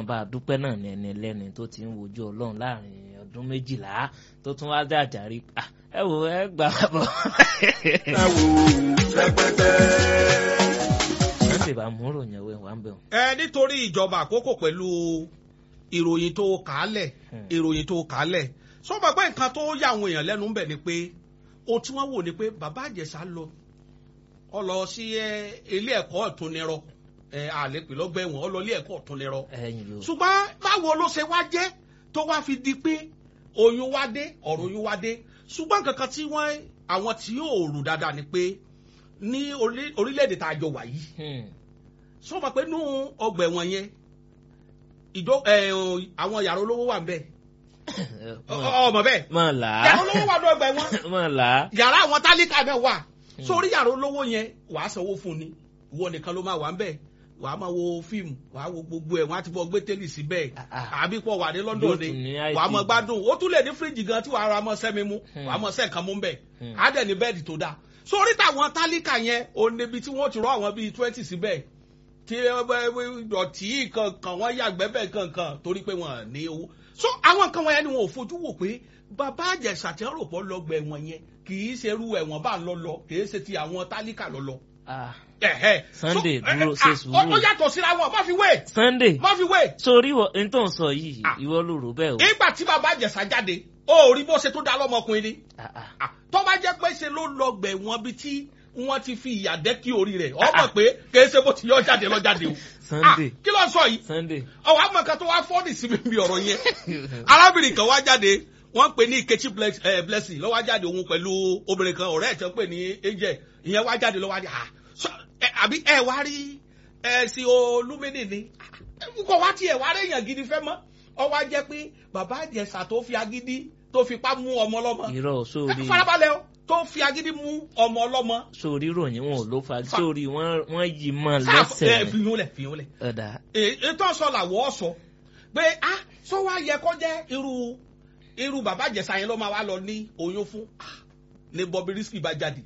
mọ̀ bá a dúpẹ́ náà ní ẹni ẹlẹ́ni tó ti ń wojú ọlọ́run láàrin ọdún 12 tó tún wá jàjàrí ẹ wò ẹ gbà bọ̀. ẹ wò rẹpẹtẹ. ẹ sì bá mú ròyìn ẹwẹ́ wà ń bẹ̀ wọ́n. nítorí ìjọba àkókò pẹ̀lú ìròyìn tó kàálẹ̀ sọ ma pé nǹkan tó yà àwọn èèyàn lẹ́nu ń bẹ̀ ni pé ohun tí wọ́n wò ni pé bàbá Ìjẹ̀ṣà lọ sí ilé ẹ̀kọ́ ọ̀túnirọ àlepè lọ́gbẹ̀wọ̀n ó lọ ilé ẹ̀kọ́ ọ̀túnirọ ṣùgbọ́n báwo ló ṣe wá jẹ́ tó wá fi di pé ọ̀rọ̀ oyún wá dé ṣùgbọ́n kankan tí àwọn tí yóò rù dáadáa ni pé ní orílẹ̀-èdè tá a jọ wà yìí sọ ma pé nú ọgbà ẹ̀wọ̀n yẹn àwọn yàrá olówó wà ń bẹ̀ ọmọ bẹ́ẹ̀ yàrá olówó wà ní ọgbà ẹ̀wọ̀n yàrá àwọn tálíkà náà wà sórí yàrá olówó yẹn wàá sanwó fún ni ìwọ nìkan ló máa wà ń bẹ̀ wàá máa wo fíìmù wàá wo gbogbo ẹ̀ wọ́n á ti bọ́ gbé tẹ́lì síbẹ̀ àbí pọ̀ wà ní London ni wàá mọ gbádùn ó tún lè ní fíríjì gan tí wàá ra mọ́ sẹ́mi mú wàá mọ sẹ́ǹkan mú bẹ̀ á dẹ̀ ní bẹ́ẹ̀dì tó dáa sórí táwọn tálíkà yẹn ò níbi tí wọ́n ti rọ́ àwọn bíi 20 síbẹ̀ tí dọ̀tí kankan wọ́n yàgbẹ́ bẹ́ẹ̀ kankan torí pé wọ́n ní owó so àwọn kan wọ̀nyẹn ni wọn ò fojú wò pé bàbá Ìjẹ̀ṣà tí wọ́n rò pọ̀ lọ́gbà ẹ̀wọ̀n yẹn kì í ṣe irú ẹ̀wọ̀n bá lọ kì í ṣe ti àwọn tálíkà lọ. Sunday dúró ṣe sùúrù ó yàtọ̀ síra wọn má fi wé. Sunday má fi wé. sórí n tó ń sọ yìí ìwọ ló rò bẹ́ẹ̀ o. nígbà tí bàbá Ìjẹ̀ṣà jáde ó rí bó ṣe tó dá lọ́mọkùnrin ni tó bá jẹ́ pé ṣe ló lọ́gbà ẹ̀wọ̀n bíi tí wọ́n ti fi ìyà dẹ́kì orí rẹ̀ ọmọ pé kì í ṣe bó ti yọ jáde lọ jáde o. Sunday kí ló ń sọ yìí. Sunday ọwọ́ àmọ̀kan tó wá fọ́ọ̀dì sí mi ọ̀rọ̀ yẹn arábìnrin kan wá jáde wọ́n pè ní Ikechi Blessing ló wá jáde òun pẹ̀lú obìnrin kan ọ̀rẹ́ ẹ̀ tó ń pè ní Angel ìyẹn wá jáde ló wá jáde àbí ẹ wá rí sí Olúmídì ni kò wá tiẹ̀ wá rí èèyàn gidi fẹ́ mọ́ ọ wá jẹ́ pé bàbá Ìjẹ̀ṣà tó fi agídí tó fipá mú ọmọ ọlọ́mọ irọ́ sórí farabalẹ̀ o tó fi agídí mú ọmọ ọlọ́mọ. sórí ròyìn wọn ò ló fa sórí wọn yí mọ́ lẹ́sẹ̀. fìyúnlẹ̀. ètò ọ̀sán làwọ̀ ọ̀sọ̀ pé sọ wá yẹ kó jẹ́ irú bàbá Ìjẹ̀ṣà yẹn ló máa wá lọ ní oyún fún ní Bobrisky bá jáde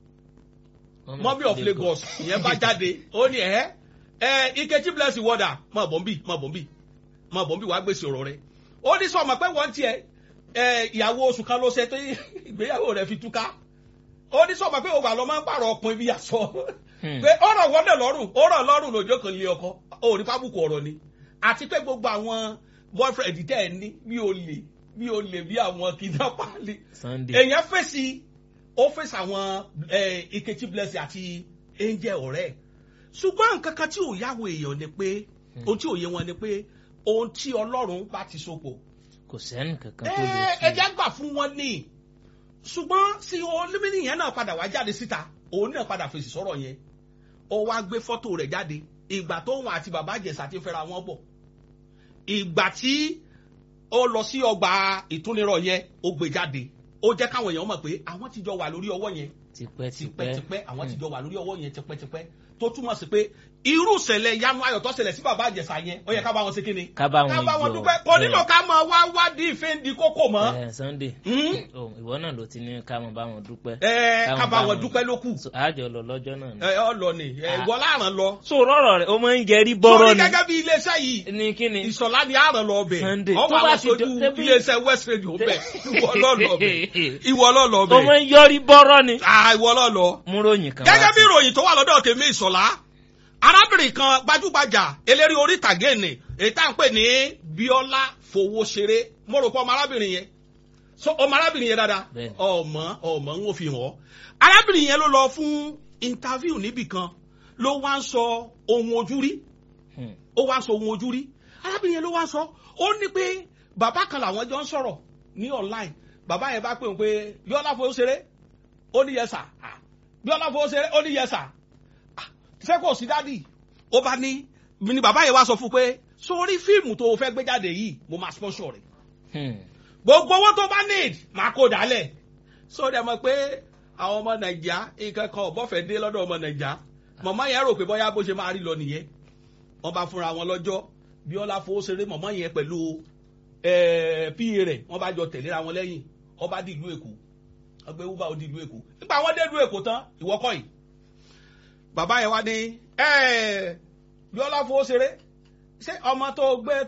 Mummy of Lagos ìyẹn bá jáde ó ní Ikechi Blessing wọ́dà má bọ̀ ń bí wàá gbèsè ọ̀rọ̀ rẹ̀ ó ní sọ ma pé wọ́n tiẹ̀ ìyàwó oṣù kan ló ṣe tó ìgbéyàwó rẹ̀ fi túká ó ní sọ ma pé òwà lọ máa ń pààrọ̀ ọkùnrin bí aṣọ pé ọ̀rọ̀ wọ́dẹ̀ lọ́rùn lójó kan lé ọkọ ó ní fábùkù ọ̀rọ̀ ni àti pé gbogbo àwọn boyfriend tẹ́ ẹ ní bí olè bí àwọn kidnapper èèyàn fèsì àwọn Ikechi Blessing àti Angel ọ̀rẹ́ ṣùgbọ́n nǹkan kan tí ò yáwó èèyàn ni pé ohun tí ò yé wọn ni pé ohun tí Ọlọ́run bá ti sopọ̀ kò sẹ́ni kankan tó lè ṣe. ẹ̀jẹ̀ gbà fún wọn ní ṣùgbọ́n sí Olúmídì yẹn náà padà wá jáde síta òun náà padà fèsì sọ̀rọ̀ yẹn ó wá gbé fọ́tò rẹ̀ jáde ìgbà tó wọn àti bàbá Ìjẹ̀ṣà ti fẹ́ra wọn bọ̀ ìgbà tí ó lọ sí ọgbà ìtúnirọ̀ yẹn ó gbé jáde ó jẹ́ káwọn èèyàn mọ̀ pé àwọn ti jọ wà lórí ọwọ́ yẹn tipẹ́tipẹ́ àwọn ti jọ wà lórí ọwọ́ yẹn tipẹ́tipẹ́ tó túmọ̀ sí pé irú ìṣẹ̀lẹ̀ yanu ayọ̀ tó ṣẹlẹ̀ sí bàbá Ìjẹ̀ṣà yẹn ó yẹ ká bá wọn ṣe kíni. ká bá wọn dúpẹ́ kò nílò ká mọ wádìí ìfẹ́ ń di kókó mọ́. Sunday ìwọ náà ló ti ní ká mọ bá wọn dúpẹ́. ká bá wọn dúpẹ́ ló kù. àjọ lọ lọ́jọ́ náà ni. ọ lọ ni ìwọ láàrán lọ. so rọrọ rẹ o máa ń jẹrí bọ́rọ̀ ni. sórí gẹ́gẹ́ bí iléeṣẹ́ yìí ní kíni. Ìṣọ̀lá ni àràn lọ bẹ̀. Sunday tó bá ti sojú iléeṣẹ́ West Radio bẹ̀ ìwọ lọ lọ bẹ̀. o máa ń yọrí bọ́rọ̀ ni. ìwọ lọ lọ. mú ròyìn kan wá. gẹ́gẹ́ bí ìròyìn tó wà lọ́dọ̀ tèmi Ìṣọ̀lá arábìnrin kan gbajúgbajà eléré orí ìtàgé ni èyí tá à ń pè ní Bíọ́lá Fowóṣeré mo rò pé ọmọ arábìnrin yẹn ọmọ arábìnrin yẹn dáadáa ọmọ ń wò fi hàn arábìnrin yẹn ló lọ fún interview níbì kan ló wá ń sọ ohun ojú rí arábìnrin yẹn ló wá ń sọ ó ní pé bàbá kan làwọn jọ ń sọ̀rọ̀ ní online bàbá yẹn bá pè ń pé Bíọ́lá Fowóṣeré ó ní yes sir Bíọ́lá Fowóṣeré ó ní yes sir ṣé kò sí dádì ó bá ní bàbá yẹn wá sọ fún pé sórí fíìmù tó fẹ́ gbé jáde yìí mo máa sponsor rẹ̀ gbogbo owó tó bá need máa kó dálẹ̀ sórí ẹ mọ̀ pé àwọn ọmọ Nàìjíríà nǹkan kan ọ̀bọ̀fẹ́ dé lọ́dọ̀ ọmọ Nàìjíríà màmá yẹn rò pé bóyá bó ṣe máa rí lọ nìyẹn wọ́n bá fúnra wọn lọ́jọ́ Bíọ́lá Fowóṣeré màmá yẹn pẹ̀lú PA rẹ̀ wọ́n bá jọ tẹ̀léra wọn lẹ́yìn wọ́n bá dìlú Èkó ọgbẹ́ wúbà ó dìlú Èkó nígbà wọ́n dé ìlú Èkó tán ìwọ́kọ̀ yìí bàbá yẹn wá ní Bíọ́lá Fowóṣeré ṣé ọmọ tó gbé